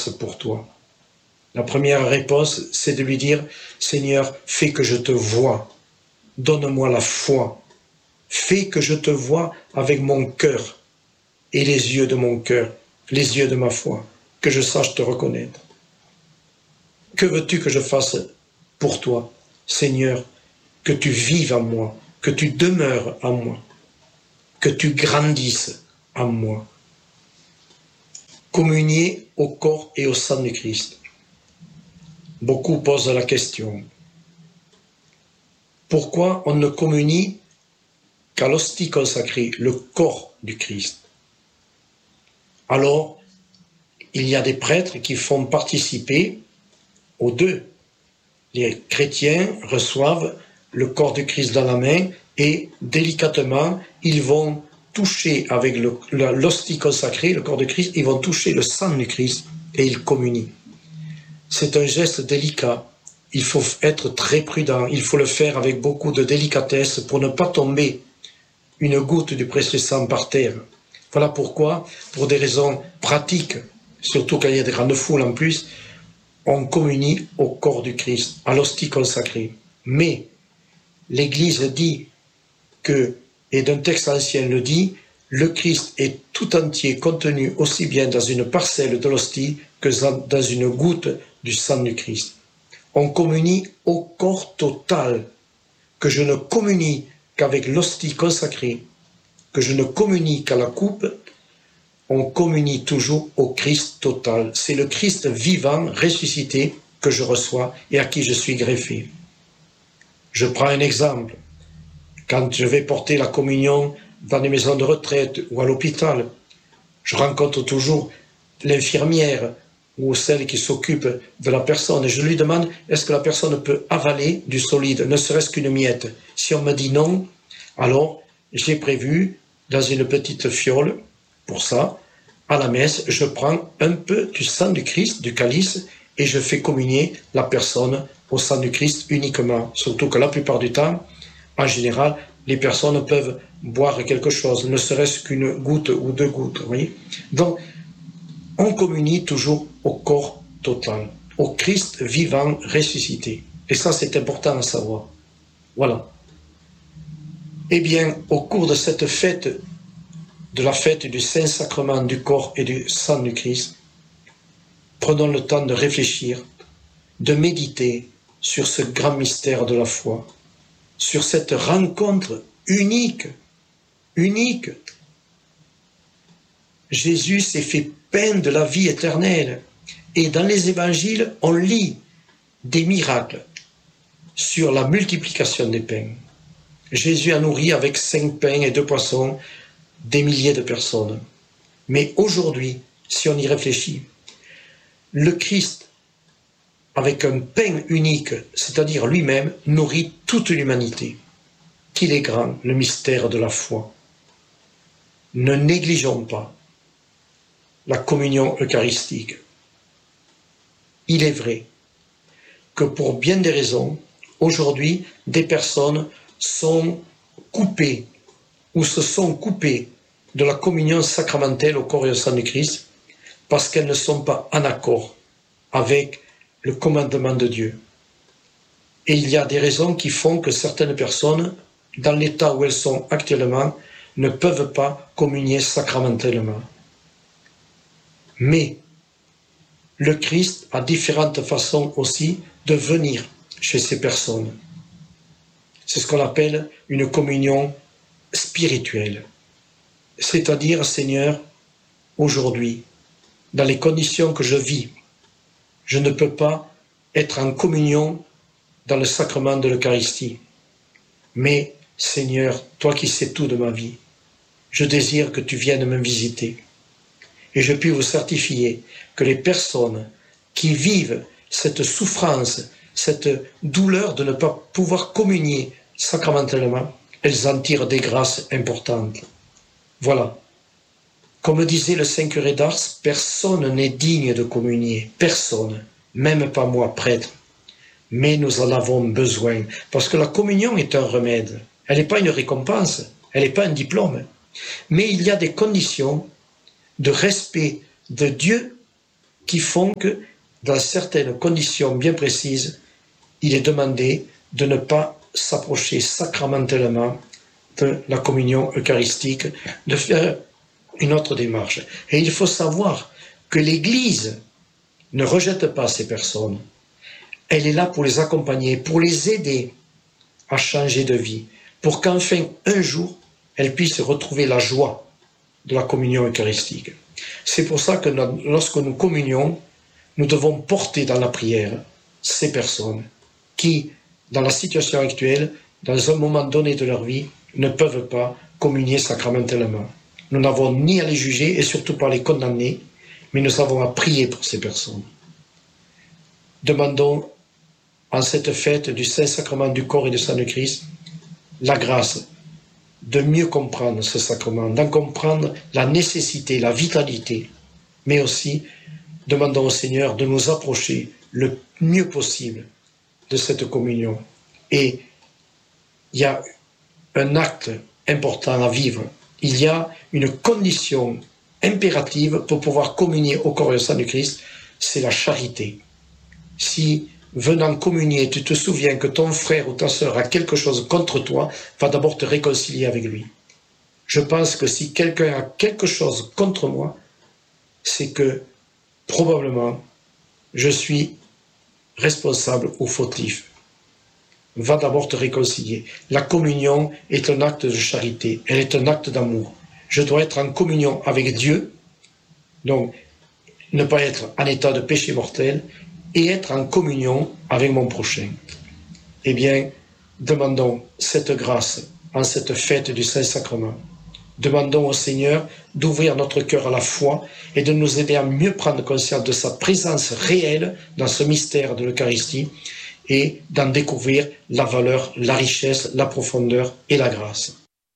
fasse pour toi? La première réponse, c'est de lui dire, Seigneur, fais que je te voie, donne-moi la foi, fais que je te voie avec mon cœur et les yeux de mon cœur, les yeux de ma foi, que je sache te reconnaître. Que veux-tu que je fasse pour toi, Seigneur, que tu vives en moi, que tu demeures en moi, que tu grandisses en moi. Communier au corps et au sang de Christ. Beaucoup posent la question. Pourquoi on ne communie qu'à l'hostie consacrée, le corps du Christ? Alors, il y a des prêtres qui font participer aux deux. Les chrétiens reçoivent le corps du Christ dans la main et délicatement, ils vont toucher avec l'hostie consacrée, le corps de Christ, ils vont toucher le sang du Christ et ils communient. C'est un geste délicat. Il faut être très prudent. Il faut le faire avec beaucoup de délicatesse pour ne pas tomber une goutte du précieux sang par terre. Voilà pourquoi, pour des raisons pratiques, surtout quand il y a des grandes foules en plus, on communie au corps du Christ, à l'hostie consacrée. Mais l'Église dit que, et d'un texte ancien le dit, le Christ est tout entier contenu aussi bien dans une parcelle de l'hostie que dans une goutte du sang du Christ. On communie au corps total, que je ne communie qu'avec l'hostie consacrée, que je ne communie qu'à la coupe, on communie toujours au Christ total. C'est le Christ vivant, ressuscité, que je reçois et à qui je suis greffé. Je prends un exemple. Quand je vais porter la communion dans les maisons de retraite ou à l'hôpital, je rencontre toujours l'infirmière ou celle qui s'occupe de la personne et je lui demande est-ce que la personne peut avaler du solide, ne serait-ce qu'une miette. Si on me dit non, alors j'ai prévu dans une petite fiole, pour ça, à la messe, je prends un peu du sang du Christ, du calice, et je fais communier la personne au sang du Christ uniquement. Surtout que la plupart du temps, en général, les personnes peuvent boire quelque chose, ne serait-ce qu'une goutte ou deux gouttes. Vous voyez ? Donc, on communie toujours au corps total, au Christ vivant ressuscité. Et ça, c'est important à savoir. Voilà. Eh bien, au cours de cette fête, de la fête du Saint-Sacrement du corps et du sang du Christ, prenons le temps de réfléchir, de méditer sur ce grand mystère de la foi, sur cette rencontre unique. Jésus s'est fait pain de la vie éternelle. Et dans les évangiles, on lit des miracles sur la multiplication des pains. Jésus a nourri avec 5 pains et 2 poissons des milliers de personnes. Mais aujourd'hui, si on y réfléchit, le Christ, avec un pain unique, c'est-à-dire lui-même, nourrit toute l'humanité. Qu'il est grand, le mystère de la foi. Ne négligeons pas la communion eucharistique. Il est vrai que pour bien des raisons, aujourd'hui, des personnes sont coupées ou se sont coupées de la communion sacramentelle au corps et au sang du Christ parce qu'elles ne sont pas en accord avec le commandement de Dieu. Et il y a des raisons qui font que certaines personnes, dans l'état où elles sont actuellement, ne peuvent pas communier sacramentellement. Mais le Christ a différentes façons aussi de venir chez ces personnes. C'est ce qu'on appelle une communion spirituelle. C'est-à-dire, Seigneur, aujourd'hui, dans les conditions que je vis, je ne peux pas être en communion dans le sacrement de l'Eucharistie. Mais, Seigneur, toi qui sais tout de ma vie, je désire que tu viennes me visiter. Et je puis vous certifier que les personnes qui vivent cette souffrance, cette douleur de ne pas pouvoir communier sacramentellement, elles en tirent des grâces importantes. Voilà. Comme disait le saint curé d'Ars, personne n'est digne de communier. Personne. Même pas moi, prêtre. Mais nous en avons besoin. Parce que la communion est un remède. Elle n'est pas une récompense. Elle n'est pas un diplôme. Mais il y a des conditions de respect de Dieu qui font que, dans certaines conditions bien précises, il est demandé de ne pas s'approcher sacramentellement de la communion eucharistique, de faire une autre démarche. Et il faut savoir que l'Église ne rejette pas ces personnes. Elle est là pour les accompagner, pour les aider à changer de vie, pour qu'enfin, un jour, elles puissent retrouver la joie de la communion eucharistique. C'est pour ça que lorsque nous communions, nous devons porter dans la prière ces personnes qui, dans la situation actuelle, dans un moment donné de leur vie, ne peuvent pas communier sacramentellement. Nous n'avons ni à les juger et surtout pas à les condamner, mais nous avons à prier pour ces personnes. Demandons en cette fête du Saint-Sacrement du corps et du sang de Christ la grâce de mieux comprendre ce sacrement, d'en comprendre la nécessité, la vitalité, mais aussi demandons au Seigneur de nous approcher le mieux possible de cette communion. Et il y a un acte important à vivre. Il y a une condition impérative pour pouvoir communier au corps et au sang du Christ, c'est la charité. Si, venant communier, tu te souviens que ton frère ou ta sœur a quelque chose contre toi, va d'abord te réconcilier avec lui. Je pense que si quelqu'un a quelque chose contre moi, c'est que probablement je suis responsable ou fautif. Va d'abord te réconcilier. La communion est un acte de charité, elle est un acte d'amour. Je dois être en communion avec Dieu, donc ne pas être en état de péché mortel, et être en communion avec mon prochain. Eh bien, demandons cette grâce en cette fête du Saint-Sacrement. Demandons au Seigneur d'ouvrir notre cœur à la foi et de nous aider à mieux prendre conscience de sa présence réelle dans ce mystère de l'Eucharistie et d'en découvrir la valeur, la richesse, la profondeur et la grâce.